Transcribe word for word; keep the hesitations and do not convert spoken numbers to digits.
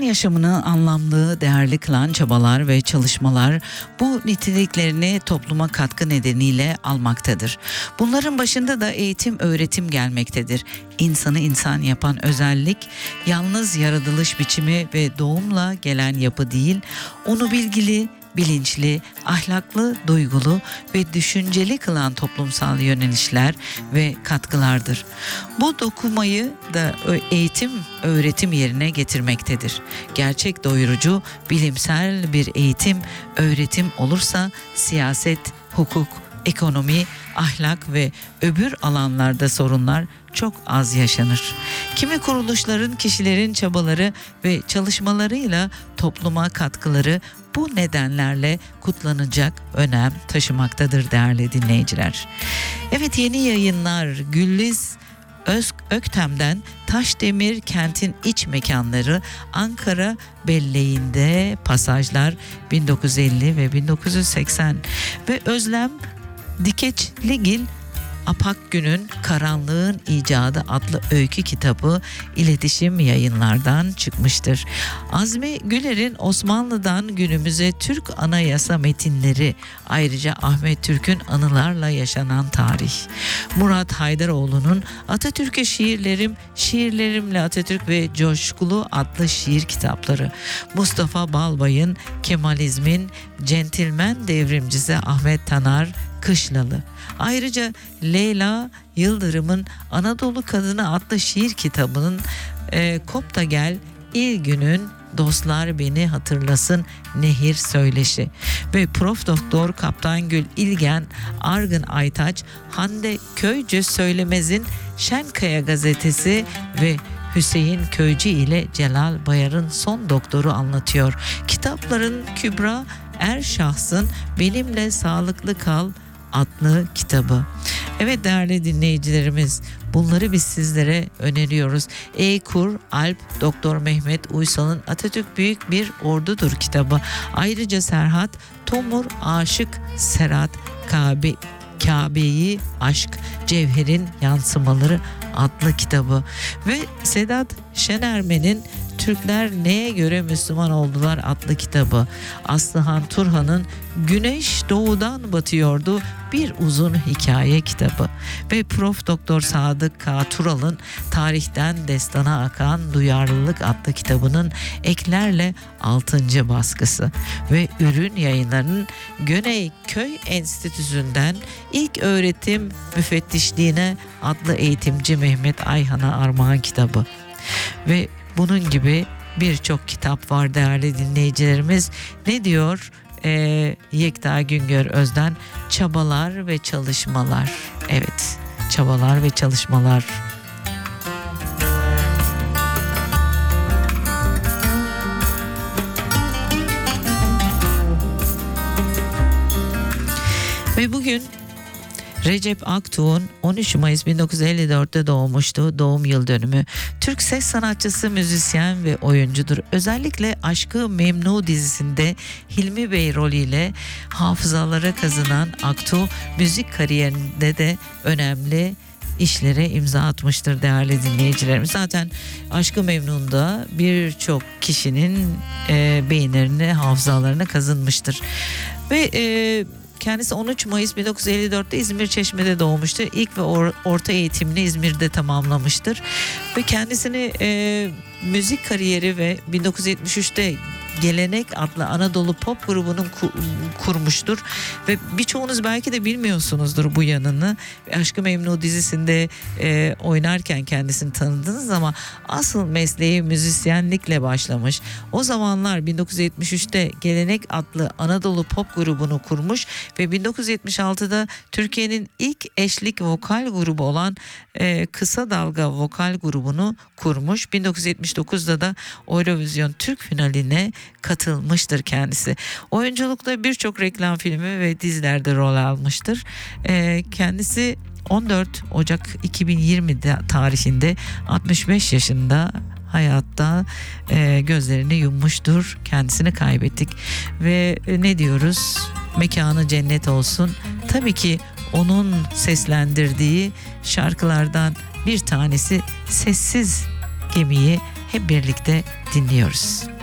yaşamını anlamlı, değerli kılan çabalar ve çalışmalar bu niteliklerini topluma katkı nedeniyle almaktadır. Bunların başında da eğitim, öğretim gelmektedir. İnsanı insan yapan özellik yalnız yaratılış biçimi ve doğumla gelen yapı değil, onu bilgili, bilinçli, ahlaklı, duygulu ve düşünceli kılan toplumsal yönelişler ve katkılardır. Bu dokumayı da eğitim, öğretim yerine getirmektedir. Gerçek doyurucu, bilimsel bir eğitim, öğretim olursa siyaset, hukuk, ekonomi, ahlak ve öbür alanlarda sorunlar çok az yaşanır. Kimi kuruluşların, kişilerin çabaları ve çalışmalarıyla topluma katkıları bu nedenlerle kutlanacak önem taşımaktadır değerli dinleyiciler. Evet, yeni yayınlar Güliz Öz Öktem'den Taşdemir Kent'in iç mekanları Ankara Belleği'nde pasajlar bin dokuz yüz elli ve bin dokuz yüz seksen ve Özlem Dikeçligil Apakgün'ün Karanlığın İcadı adlı öykü kitabı iletişim yayınlardan çıkmıştır. Azmi Güler'in Osmanlı'dan günümüze Türk Anayasa metinleri, ayrıca Ahmet Türk'ün anılarla yaşanan tarih, Murat Haydaroğlu'nun Atatürk'e şiirlerim, şiirlerimle Atatürk ve Coşkulu adlı şiir kitapları, Mustafa Balbay'ın Kemalizmin centilmen devrimcisi Ahmet Tanar Kışlalı, ayrıca Leyla Yıldırım'ın Anadolu Kadını adlı şiir kitabının e, Kop da Gel, İl Günün Dostlar Beni Hatırlasın Nehir Söyleşi ve Prof Doktor Kaptan Gül İlgen Argın Aytaç Hande Köycü Söylemez'in Şenkaya gazetesi ve Hüseyin Köycü ile Celal Bayar'ın Son Doktor'u anlatıyor. Kitapların Kübra Erşahs'ın Benimle Sağlıklı Kal adlı kitabı. Evet değerli dinleyicilerimiz, bunları biz sizlere öneriyoruz. Eykur Alp Doktor Mehmet Uysal'ın Atatürk Büyük Bir Ordudur kitabı. Ayrıca Serhat Tomur Aşık Serhat Kabe Kabe'yi Aşk Cevherin Yansımaları adlı kitabı ve Sedat Şenermen'in Türkler Neye Göre Müslüman Oldular adlı kitabı. Aslıhan Turhan'ın Güneş Doğudan Batıyordu bir uzun hikaye kitabı ve Prof Doktor Sadık K. Tural'ın Tarihten Destana Akan Duyarlılık adlı kitabının eklerle altıncı baskısı ve Ürün Yayınları'nın Göney Köy Enstitüsü'nden İlk Öğretim Müfettişliğine adlı eğitimci Mehmet Ayhan'a armağan kitabı ve bunun gibi birçok kitap var değerli dinleyicilerimiz. Ne diyor ee, Yekta Güngör Özden? Çabalar ve çalışmalar. Evet, çabalar ve çalışmalar. Ve bugün Recep Aktuğ'un on üç Mayıs bin dokuz yüz elli dörtte doğmuştu. Doğum yıl dönümü. Türk ses sanatçısı, müzisyen ve oyuncudur. Özellikle Aşk-ı Memnu dizisinde Hilmi Bey rolüyle hafızalara kazınan Aktuğ, müzik kariyerinde de önemli işlere imza atmıştır değerli dinleyicilerimiz. Zaten Aşk-ı Memnun'da birçok kişinin e, beyinlerini, hafızalarına kazınmıştır. Ve e, kendisi on üç Mayıs bin dokuz yüz elli dörtte İzmir Çeşme'de doğmuştur. İlk ve or- orta eğitimini İzmir'de tamamlamıştır. Ve kendisini e, müzik kariyeri ve bin dokuz yüz yetmiş üçte Gelenek adlı Anadolu pop grubunun ku- kurmuştur. Ve birçoğunuz belki de bilmiyorsunuzdur bu yanını. Aşk-ı Memnu dizisinde e, oynarken kendisini tanıdınız ama asıl mesleği müzisyenlikle başlamış. O zamanlar bin dokuz yüz yetmiş üçte Gelenek adlı Anadolu pop grubunu kurmuş ve bin dokuz yüz yetmiş altıda Türkiye'nin ilk eşlik vokal grubu olan e, Kısa Dalga vokal grubunu kurmuş. bin dokuz yüz yetmiş dokuzda da Eurovision Türk finaline katılmıştır kendisi. Oyunculukta birçok reklam filmi ve dizilerde rol almıştır. Ee, kendisi on dört Ocak iki bin yirmi tarihinde altmış beş yaşında hayatta e, gözlerini yummuştur. Kendisini kaybettik ve e, ne diyoruz? Mekanı cennet olsun. Tabii ki onun seslendirdiği şarkılardan bir tanesi Sessiz Gemiyi hep birlikte dinliyoruz.